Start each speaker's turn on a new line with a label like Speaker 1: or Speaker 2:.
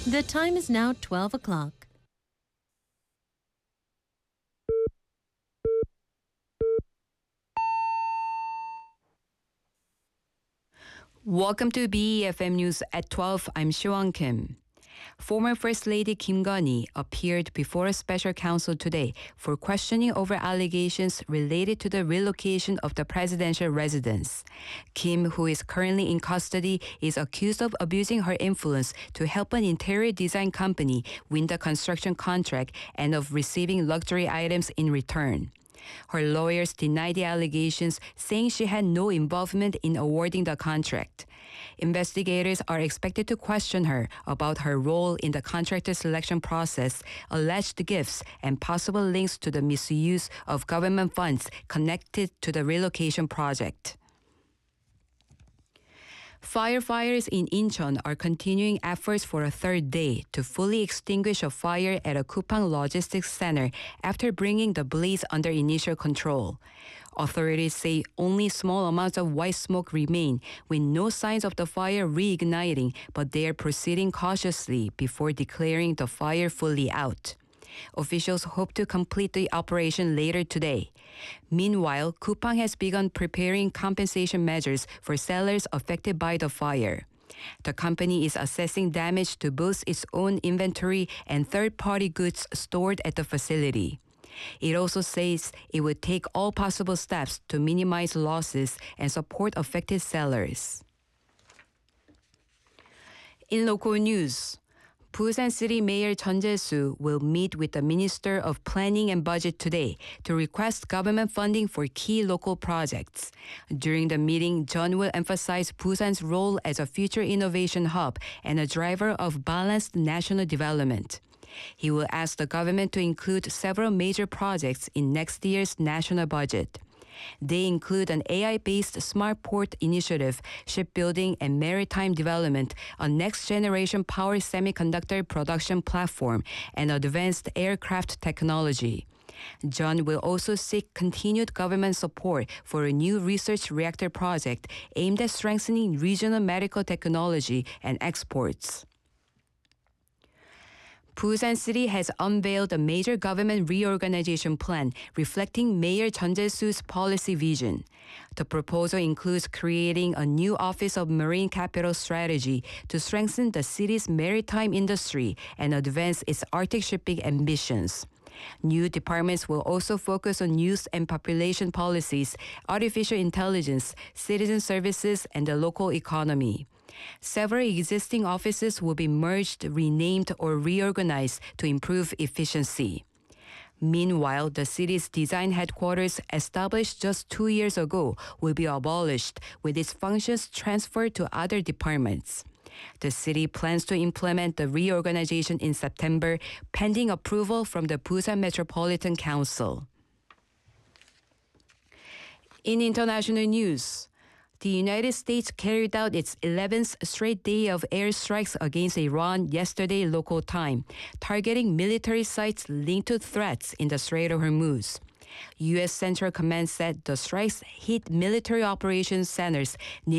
Speaker 1: The time is now 12 o'clock.
Speaker 2: Welcome to BEFM News at 12. I'm Siwon Kim. Former First Lady Kim Gun-hee appeared before a special counsel today for questioning over allegations related to the relocation of the presidential residence. Kim, who is currently in custody, is accused of abusing her influence to help an interior design company win the construction contract and of receiving luxury items in return. Her lawyers deny the allegations, saying she had no involvement in awarding the contract. Investigators are expected to question her about her role in the contractor selection process, alleged gifts, and possible links to the misuse of government funds connected to the relocation project. Firefighters in Incheon are continuing efforts for a third day to fully extinguish a fire at a Kupang logistics center after bringing the blaze under initial control. Authorities say only small amounts of white smoke remain, with no signs of the fire reigniting, but they are proceeding cautiously before declaring the fire fully out. Officials hope to complete the operation later today. Meanwhile, Kupang has begun preparing compensation measures for sellers affected by the fire. The company is assessing damage to both its own inventory and third-party goods stored at the facility. It also says it would take all possible steps to minimize losses and support affected sellers. In local news, Busan City Mayor Jeon Jae-soo will meet with the Minister of Planning and Budget today to request government funding for key local projects. During the meeting, Jeon will emphasize Busan's role as a future innovation hub and a driver of balanced national development. He will ask the government to include several major projects in next year's national budget. They include an AI-based smart port initiative, shipbuilding and maritime development, a next-generation power semiconductor production platform, and advanced aircraft technology. Jeon will also seek continued government support for a new research reactor project aimed at strengthening regional medical technology and exports. Busan City has unveiled a major government reorganization plan reflecting Mayor Jeon Jae-soo's policy vision. The proposal includes creating a new Office of Marine Capital Strategy to strengthen the city's maritime industry and advance its Arctic shipping ambitions. New departments will also focus on youth and population policies, artificial intelligence, citizen services, and the local economy. Several existing offices will be merged, renamed, or reorganized to improve efficiency. Meanwhile, the city's design headquarters, established just 2 years ago, will be abolished, with its functions transferred to other departments. The city plans to implement the reorganization in September, pending approval from the Busan Metropolitan Council. In international news, the United States carried out its 11th straight day of airstrikes against Iran yesterday local time, targeting military sites linked to threats in the Strait of Hormuz. U.S. Central Command said the strikes hit military operations centers near